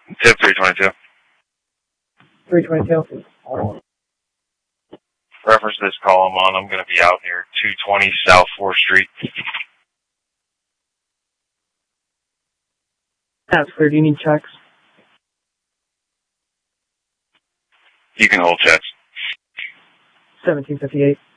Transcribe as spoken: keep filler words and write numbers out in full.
Tip three twenty-two. three twenty-two. Reference this call I'm on. I'm going to be out near two twenty South fourth Street. That's clear. Do you need checks? You can hold checks. seventeen fifty-eight.